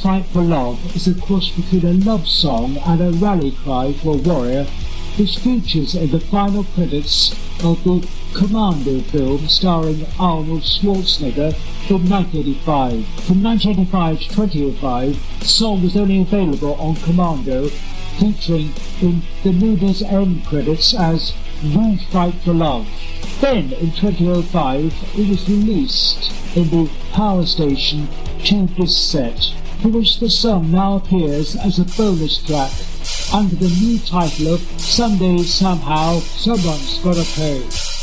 Fight for Love is a cross between a love song and a rally cry for a warrior, which features in the final credits of the Commando film starring Arnold Schwarzenegger from 1985. From 1985 to 2005, the song was only available on Commando, featuring in the movie's end credits as We Fight for Love. Then, in 2005, it was released in the Power Station 2 disc set, for which the song now appears as a bonus track under the new title of Someday Somehow Someone's Gotta Pay.